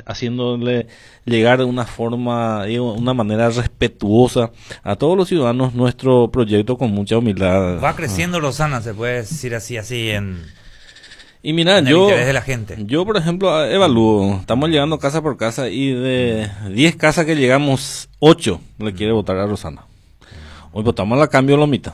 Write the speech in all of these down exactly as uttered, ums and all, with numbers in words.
haciéndole llegar de una forma, de una manera respetuosa a todos los ciudadanos nuestro proyecto con mucha humildad. Va creciendo Rosana, se puede decir así, así en... Y mira, en el yo, interés de la gente. yo por ejemplo evalúo, estamos llegando casa por casa y de diez casas que llegamos, ocho le quiere votar a Rosana. Hoy votamos la cambio lomita.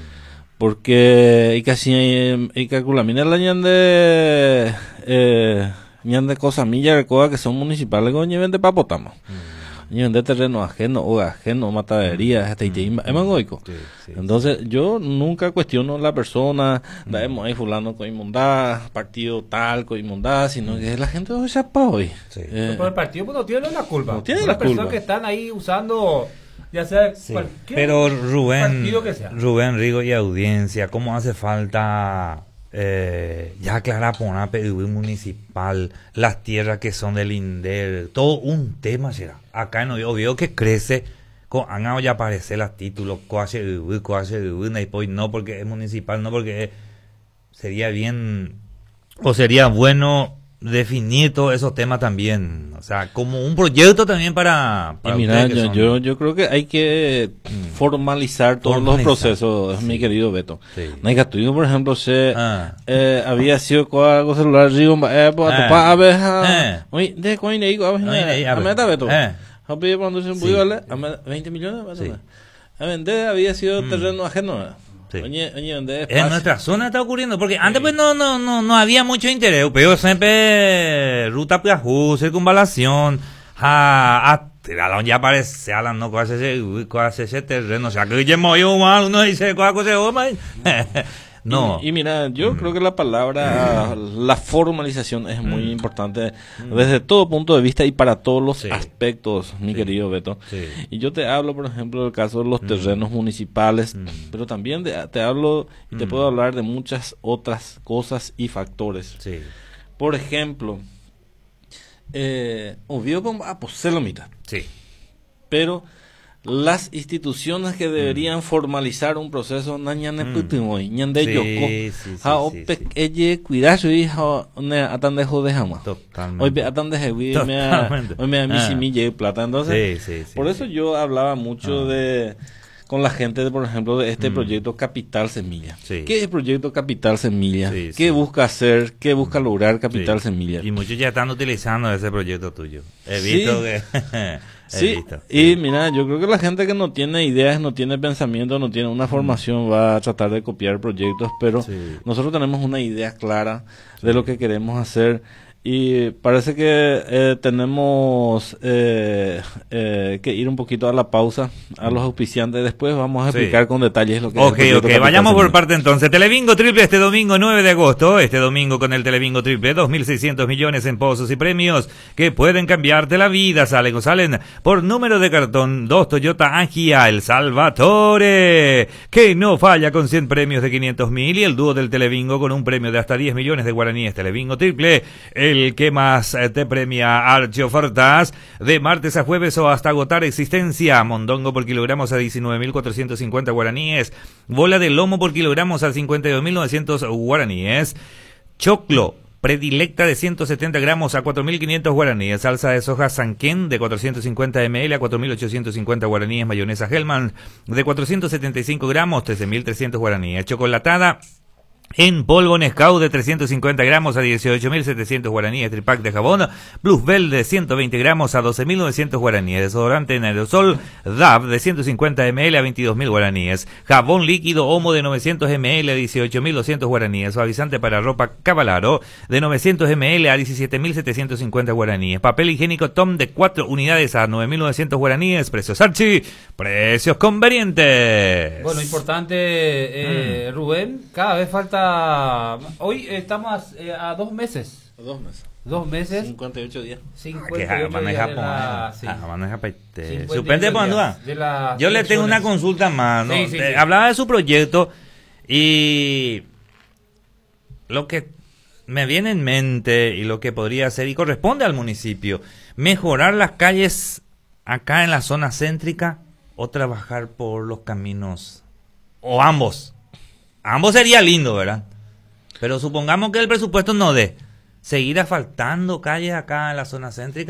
Porque hay que así, hay que calcular, mira la ñande, eh, ñande cosas millas de cosas que son municipales, que vende papotamos. Y vende terreno ajeno, o ajeno, matadería, hasta ahí, emangoico. Entonces, yo nunca cuestiono la persona, daemos ahí fulano con inmundad, partido tal con inmundad, sino que la gente hoy se pa hoy. Sí. Eh, pero el partido pues, no tiene la culpa. No tiene Son la las personas culpa. que están ahí usando, ya sea Sí. cualquier Pero Rubén, partido que sea. Rubén, Rigo y audiencia, ¿cómo hace falta eh, ya aclarar por una P D U municipal, las tierras que son del INDER, todo un tema será? Acá en Oviedo veo que crece, con, han ya aparecer los títulos, coache D U, coache D U, no porque es municipal, no porque es, sería bien, o sería bueno definir todos esos temas también, o sea, como un proyecto también para, para y mira, ustedes que yo, son- yo, yo creo que hay que Mm. formalizar todos Formalizar. los procesos, Sí. mi querido Beto. Sí. Naikatuigo, por ejemplo, se Ah. eh, había sido con algo celular, Rigo, eh, pues, Ah. pa, a ver, Eh. oye, de coin ahí, a ver, Oye, ahí, a a ver. meta, Beto. Eh. A ver, cuando se Sí. pudo darle, a ver, veinte millones, Beto. Sí. A vender había sido Mm. terreno ajeno. Sí. Oye, oye, vender En nuestra zona está ocurriendo, porque antes pues no no no no había mucho interés, pero siempre ruta Piajú, circunvalación, a a tiraron ya aparece Alan no cuál ese cuál ese terreno, o sea que ya movió mal, uno dice cuál cosa es no. Y, y mira, yo creo que la palabra, la formalización es muy importante desde todo punto de vista y para todos los Sí. aspectos, mi Sí. querido Beto. Sí. Y yo te hablo, por ejemplo, del caso de los terrenos municipales, Mm. pero también de- te hablo y te Mm. puedo hablar de muchas otras cosas y factores. Sí. Por ejemplo, eh, obvio como ah, pues se lo mitad, Sí. pero las instituciones que deberían formalizar un proceso na ñane Mm. putin hoy ñande Sí, yoko sí, sí, ha sí, opek sí. eye cuidado y ha ne atan dejo de jama Totalmente. hoy be atan de hewi me Totalmente. hoy me a mi Ah. semilla y plata entonces Sí, sí, sí, por eso sí. yo hablaba mucho Ah. de con la gente de, por ejemplo, de este Mm. proyecto Capital Semilla. Sí. ¿Qué es el proyecto Capital Semilla? Sí, ¿Qué sí. busca hacer? ¿Qué busca lograr Capital Sí. Semilla? Y muchos ya están utilizando ese proyecto tuyo. He Sí. visto que he Sí, visto. y mira, yo creo que la gente que no tiene ideas, no tiene pensamiento, no tiene una formación va a tratar de copiar proyectos, pero Sí. nosotros tenemos una idea clara de lo que queremos hacer y parece que eh, tenemos eh, eh, que ir un poquito a la pausa, a los auspiciantes, después vamos a Sí. explicar con detalles lo que es Ok, el proyecto ok, Capital vayamos por Semilla. parte entonces. Telebingo Triple este domingo nueve de agosto. Este domingo con el Telebingo Triple, dos mil seiscientos millones en pozos y premios que pueden cambiarte la vida. Salen o salen por número de cartón. Dos Toyota Agia, el Salvatore, que no falla con cien premios de quinientos mil. Y el dúo del Telebingo con un premio de hasta diez millones de guaraníes. Telebingo Triple, el que más eh, te premia archi ofertas de martes a jueves o hasta agotar existencia. Mondongo por kilogramos a diecinueve mil cuatrocientos cincuenta guaraníes. Bola de lomo por kilogramos a cincuenta y dos mil novecientos guaraníes. Choclo predilecta de ciento setenta gramos a cuatro mil quinientos guaraníes. Salsa de soja Sanken de cuatrocientos cincuenta mililitros a cuatro mil ochocientos cincuenta guaraníes. Mayonesa Hellman de cuatrocientos setenta y cinco gramos, trece mil trescientos guaraníes. Chocolatada en polvo Nescau de trescientos cincuenta gramos a dieciocho mil setecientos guaraníes. Tripack de jabón Plusbel de ciento veinte gramos a doce mil novecientos guaraníes. Desodorante en aerosol D A V de ciento cincuenta mililitros a veintidós mil guaraníes. Jabón líquido Omo de novecientos mililitros a dieciocho mil doscientos guaraníes. Suavizante para ropa Cavalaro de novecientos mililitros a diecisiete mil setecientos cincuenta guaraníes. Papel higiénico Tom de cuatro unidades a nueve mil novecientos guaraníes. Precios Archi, precios convenientes. Bueno, importante, eh, Rubén, cada vez falta... Hoy estamos eh, a dos meses. Dos meses. Dos meses. cincuenta y ocho días. cincuenta Que y ocho maneja días de la- sí. maneja cincuenta y ocho Suspende por días duda. de las Yo le tengo una elecciones. consulta más, ¿no? Sí, sí, Eh, sí. Hablaba de su proyecto y lo que me viene en mente y lo que podría hacer y corresponde al municipio, mejorar las calles acá en la zona céntrica o trabajar por los caminos o ambos. Ambos sería lindo, ¿verdad? Pero supongamos que el presupuesto no dé. Seguir asfaltando calles acá en la zona céntrica.